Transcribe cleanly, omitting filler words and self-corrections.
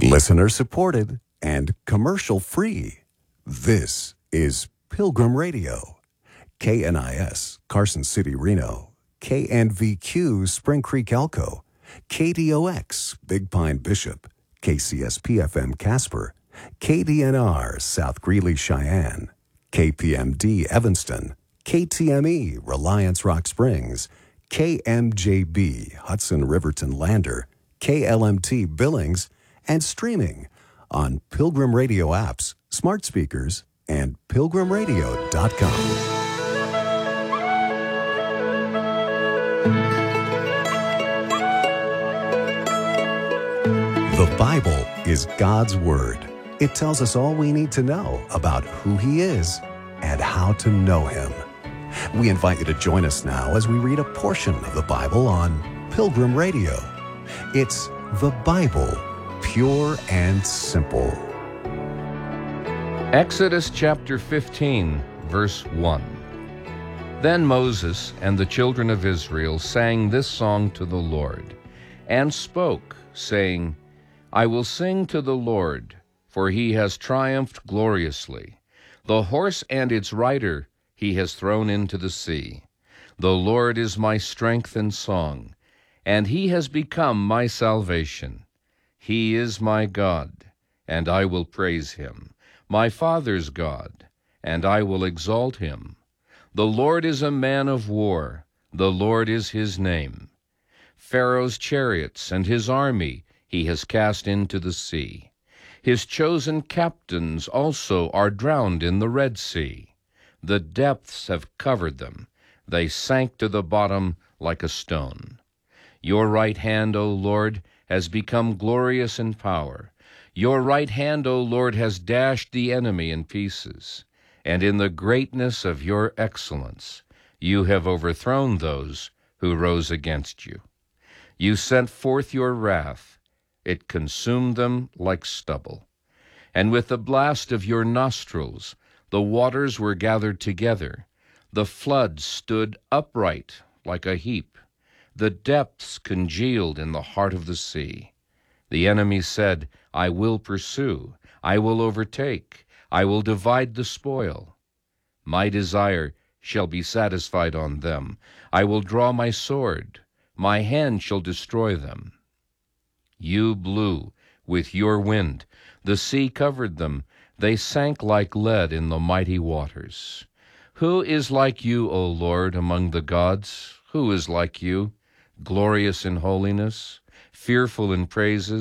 Listener supported and commercial free. This is Pilgrim Radio. KNIS, Carson City, Reno. KNVQ, Spring Creek, Elko. KDOX, Big Pine, Bishop. KCSP-FM, Casper. KDNR, South Greeley, Cheyenne. KPMD, Evanston. KTME, Reliance, Rock Springs. KMJB, Hudson, Riverton, Lander. KLMT, Billings. And streaming on Pilgrim Radio apps, smart speakers, and pilgrimradio.com. The Bible is God's Word. It tells us all we need to know about who He is and how to know Him. We invite you to join us now as we read a portion of the Bible on Pilgrim Radio. It's the Bible, pure and simple. Exodus chapter 15, verse 1. Then Moses and the children of Israel sang this song to the Lord, and spoke, saying, I will sing to the Lord, for He has triumphed gloriously. The horse and its rider He has thrown into the sea. The Lord is my strength and song, and He has become my salvation. He is my God, and I will praise Him, my father's God, and I will exalt Him. The Lord is a man of war, the Lord is His name. Pharaoh's chariots and his army He has cast into the sea. His chosen captains also are drowned in the Red Sea. The depths have covered them. They sank to the bottom like a stone. Your right hand, O Lord, has become glorious in power. Your right hand, O Lord, has dashed the enemy in pieces. And in the greatness of your excellence, you have overthrown those who rose against you. You sent forth your wrath. It consumed them like stubble. And with the blast of your nostrils, the waters were gathered together. The floods stood upright like a heap. The depths congealed in the heart of the sea. The enemy said, I will pursue, I will overtake, I will divide the spoil. My desire shall be satisfied on them. I will draw my sword, my hand shall destroy them. You blew with your wind, the sea covered them, they sank like lead in the mighty waters. Who is like you, O Lord, among the gods? Who is like you? Glorious in holiness, fearful in praises,